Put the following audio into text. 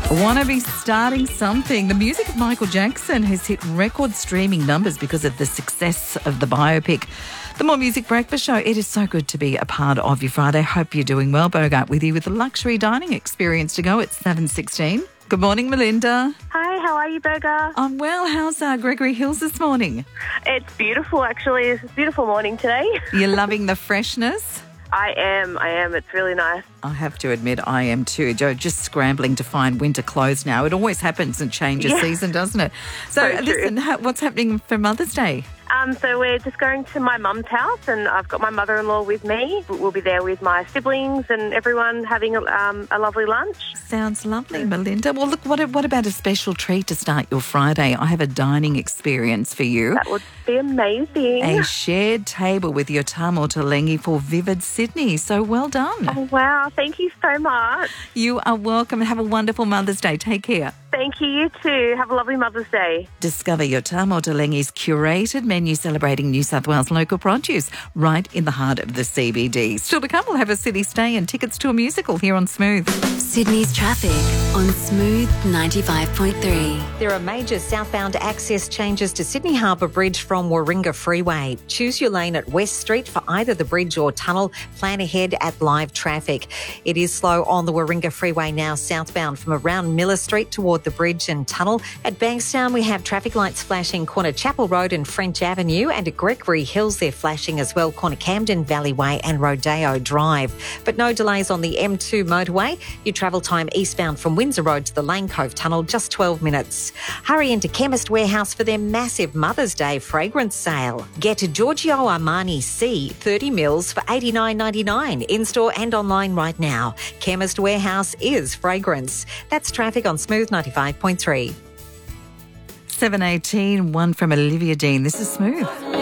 Wanna be starting something. The music of Michael Jackson has hit record streaming numbers because of the success of the biopic. The More Music Breakfast Show. It is so good to be a part of your Friday. Hope you're doing well. Bogart with you with the luxury dining experience to go at 7:16. Good morning, Melinda. Hi, how are you, Burger? I'm well. How's Gregory Hills this morning? It's beautiful, actually. It's a beautiful morning today. You're loving the freshness? I am. It's really nice. I have to admit I am too. Joe, just scrambling to find winter clothes now. It always happens and changes season, doesn't it? So listen, what's happening for Mother's Day? So we're just going to my mum's house, and I've got my mother-in-law with me. We'll be there with my siblings and everyone having a lovely lunch. Sounds lovely, Melinda. Well, look, what about a special treat to start your Friday? I have a dining experience for you. That would be amazing. A shared table with your Tamu Talengi for Vivid Sydney. So well done. Oh, wow. Thank you so much. You are welcome. Have a wonderful Mother's Day. Take care. Thank you. You too. Have a lovely Mother's Day. Discover your Tamu Talengi's curated menu celebrating New South Wales local produce right in the heart of the CBD. Still to come, we'll have a city stay and tickets to a musical here on Smooth. Sydney's traffic on Smooth 95.3. There are major southbound access changes to Sydney Harbour Bridge from Warringah Freeway. Choose your lane at West Street for either the bridge or tunnel. Plan ahead at live traffic. It is slow on the Warringah Freeway now southbound from around Miller Street toward the bridge and tunnel. At Bankstown, we have traffic lights flashing corner Chapel Road and French Avenue, and at Gregory Hills they're flashing as well, corner Camden Valley Way and Rodeo Drive. But no delays on the M2 motorway. Your travel time eastbound from Windsor Road to the Lane Cove Tunnel, just 12 minutes. Hurry into Chemist Warehouse for their massive Mother's Day fragrance sale. Get a Giorgio Armani C 30 mils for $89.99 in-store and online right now. Chemist Warehouse is fragrance. That's traffic on Smooth 95.3. 7:18, one from Olivia Dean. This is Smooth.